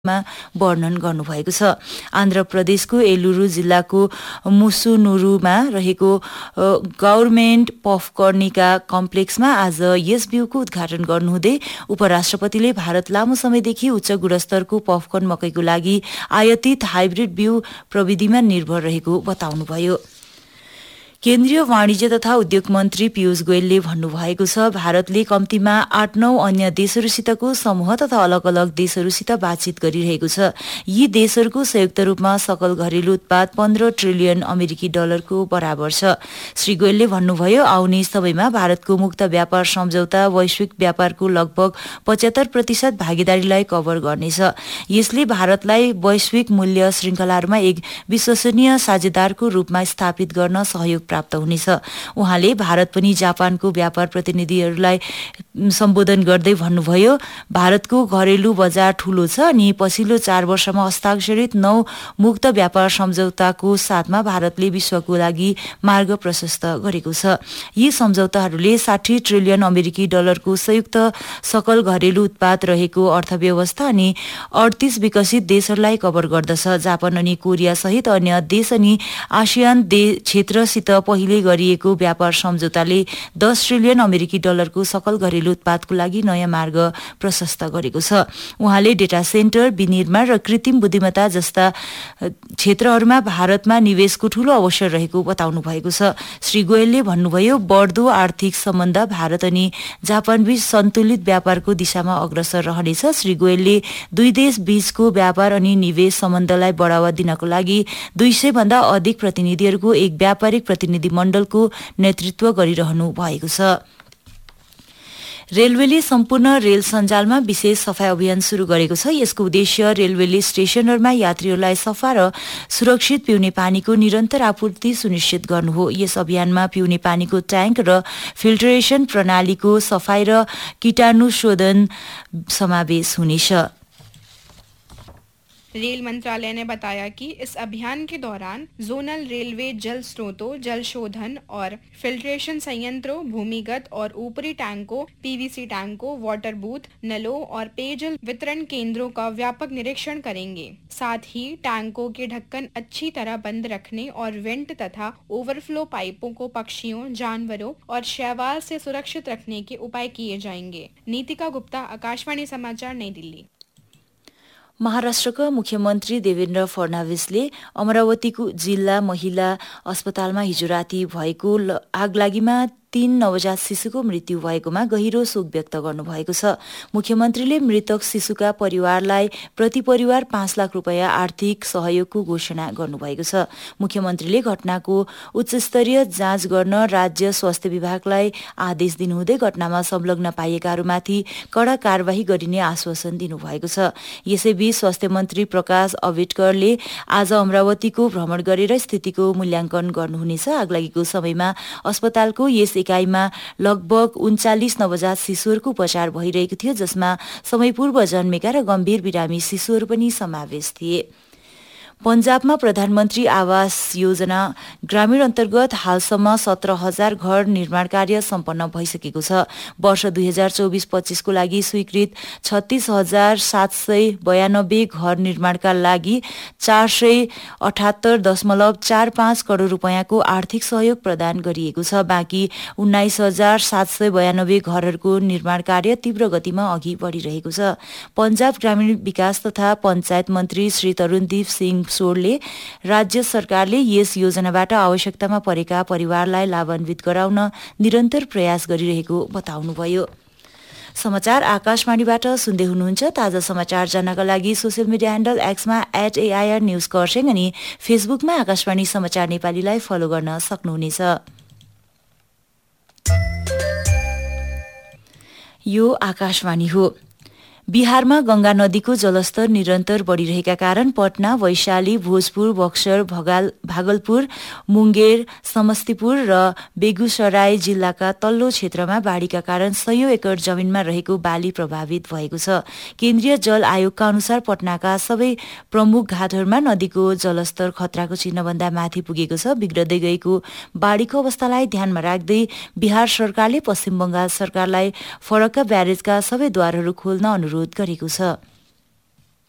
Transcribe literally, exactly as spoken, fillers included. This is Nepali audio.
मा वर्णन गर्नुभएको छ। आन्ध्र प्रदेशको एलुरु जिल्लाको मुसुनुरुमा रहेको गभर्नमेन्ट पफकर्निका कम्प्लेक्समा आज यस बिउको उद्घाटन गर्नुहुँदै उपराष्ट्रपतिले भारत लामो समयदेखि उच्च गुणस्तरको पफकर्न मकैको लागि आयातित हाइब्रिड बिउ प्रविधिमा निर्भर रहेको बताउनुभयो। केन्द्रीय वाणिज्य तथा उद्योग मन्त्री पीयूष गोयलले भन्नुभएको छ, भारतले कम्तीमा आठ नौ अन्य देशहरूसितको समूह तथा अलग अलग देशहरूसित बातचित गरिरहेको छ। यी देशहरूको संयुक्त रूपमा सकल घरेलु उत्पाद पन्ध्र ट्रिलियन अमेरिकी डलरको बराबर छ। श्री गोयलले भन्नुभयो, आउने समयमा भारतको मुक्त व्यापार सम्झौता वैश्विक व्यापारको लगभग पचहत्तर प्रतिशत भागीदारीलाई कभर गर्नेछ। यसले भारतलाई वैश्विक मूल्य श्रृंखलाहरूमा एक विश्वसनीय साझेदारको रूपमा स्थापित गर्न सहयोग प्राप्त हुनेछ। उहाँले भारत पनि जापानको व्यापार प्रतिनिधिहरूलाई सम्बोधन गर्दै भन्नुभयो, भारतको घरेलु बजार ठूलो छ अनि पछिल्लो चार वर्षमा हस्ताक्षरित नौ मुक्त व्यापार सम्झौताको साथमा भारतले विश्वको लागि मार्ग प्रशस्त गरेको छ। यी सम्झौताहरूले साठी ट्रिलियन अमेरिकी डलरको संयुक्त सकल घरेलु उत्पाद रहेको अर्थव्यवस्था अनि अडतीस विकसित देशहरूलाई कभर गर्दछ। जापान अनि कोरिया सहित अन्य देश अनि आसियान क्षेत्रसित पहिले गरिएको व्यापार सम्झौताले दस ट्रिलियन अमेरिकी डलरको सकल घरेलु उत्पादको लागि नयाँ मार्ग प्रशस्त गरेको छ। उहाँले डेटा सेन्टर, विनिर्माण र कृत्रिम बुद्धिमत्ता जस्ता क्षेत्रहरूमा भारतमा निवेशको ठूलो अवसर रहेको बताउनु भएको छ। श्री गोयलले भन्नुभयो, बढ्दो आर्थिक सम्बन्ध भारत अनि जापानबीच सन्तुलित व्यापारको दिशामा अग्रसर रहनेछ। श्री गोयलले दुई देश बीचको व्यापार अनि निवेश सम्बन्धलाई बढावा दिनको लागि दुई सय भन्दा अधिक प्रतिनिधिहरूको एक व्यापारिक प्रतिनिधि मण्डलको नेतृत्व गरिरहनु भएको छ। रेलवेले सम्पूर्ण रेल सञ्जालमा विशेष सफाई अभियान शुरू गरेको छ। यसको उद्देश्य रेलवेले स्टेशनहरूमा यात्रीहरूलाई सफा र सुरक्षित पिउने पानीको निरन्तर आपूर्ति सुनिश्चित गर्नु हो। यस अभियानमा पिउने पानीको ट्याङ्क र फिल्टरेशन प्रणालीको सफाई र कीटाणुशोधन समावेश हुनेछ। रेल मंत्रालय ने बताया कि इस अभियान के दौरान जोनल रेलवे जल स्रोतों, जल शोधन और फिल्ट्रेशन संयंत्रों, भूमिगत और ऊपरी टैंकों, पीवीसी टैंकों, वाटर बूथ, नलों और पेयजल वितरण केंद्रों का व्यापक निरीक्षण करेंगे। साथ ही टैंकों के ढक्कन अच्छी तरह बंद रखने और वेंट तथा ओवरफ्लो पाइपों को पक्षियों, जानवरों और शैवाल से सुरक्षित रखने के उपाय किए जाएंगे। नीतिका गुप्ता, आकाशवाणी समाचार, नई दिल्ली। महाराष्ट्रका मुख्यमन्त्री देवेन्द्र फडणवीसले अमरावतीको जिल्ला महिला अस्पतालमा हिजो राति भएको आगलागीमा तीन नवजात शिशुको मृत्यु भएकोमा गहिरो शोक व्यक्त गर्नुभएको छ। मुख्यमन्त्रीले मृतक शिशुका परिवारलाई प्रति परिवार पाँच लाख रुपियाँ आर्थिक सहयोगको घोषणा गर्नुभएको छ। मुख्यमन्त्रीले घटनाको उच्चस्तरीय जाँच गर्न राज्य स्वास्थ्य विभागलाई आदेश दिनुहुँदै घटनामा संलग्न पाइएकाहरूमाथि कड़ा कार्यवाही गरिने आश्वासन दिनुभएको छ। यसैबीच स्वास्थ्य मन्त्री प्रकाश अम्बेडकरले आज अमरावतीको भ्रमण गरेर स्थितिको मूल्याङ्कन गर्नुहुनेछ। आगलागीको समयमा अस्पतालको यस इकाइमा लगभग उन्चालिस नवजात शिशुहरूको उपचार भइरहेको थियो, जसमा समयपूर्व जन्मेका र गम्भीर बिरामी शिशुहरू पनि समावेश थिए। पञ्जाबमा प्रधानमन्त्री आवास योजना ग्रामीण अन्तर्गत हालसम्म सत्र हजार घर निर्माण कार्य सम्पन्न भइसकेको छ। वर्ष दुई हजार चौबिस पच्चीसको लागि स्वीकृत छत्तीस हजार सात सय बयानब्बे घर निर्माणका लागि चार सय अठहत्तर दशमलव चार पाँच करोड़ रुपियाँको आर्थिक सहयोग प्रदान गरिएको छ। बाँकी उन्नाइस हजार सात सय बयानब्बे घरहरूको निर्माण कार्य तीव्र गतिमा अघि बढ़िरहेको छ। पञ्जाब ग्रामीण विकास तथा पञ्चायत मन्त्री श्री तरुणदीप सिंह सोरले राज्य सरकारले यस योजनाबाट आवश्यकतामा परेका परिवारलाई लाभान्वित गराउन निरन्तर प्रयास गरिरहेको बताउनुभयो। समाचार आकाशवाणीबाट सुन्दै हुनुहुन्छ। ताजा समाचार जान्नका लागि social media handle एक्समा at AIR news Kurseong अनि फेसबुकमा आकाशवाणी समाचार नेपालीलाई फलो गर्न सक्नुहुनेछ। यो आकाशवाणी हो। बिहारमा गंगा नदीको जलस्तर निरन्तर बढ़िरहेका कारण पटना, वैशाली, भोजपुर, बक्सर, भगाल भागलपुर, मुंगेर, समस्तीपुर र बेगुसराय जिल्लाका तल्लो क्षेत्रमा बाढ़ीका कारण सयौं एकड़ जमिनमा रहेको बाली प्रभावित भएको छ। केन्द्रीय जल आयोगका अनुसार पटनाका सबै प्रमुख घाटहरूमा नदीको जलस्तर खतराको चिन्हभन्दा माथि पुगेको छ। बिग्रदै गएको बाढ़ीको अवस्थालाई ध्यानमा राख्दै बिहार सरकारले पश्चिम बंगाल सरकारलाई फरक्का ब्यारेजका सबै द्वारहरू खोल्न अनुरोध गरेको छ।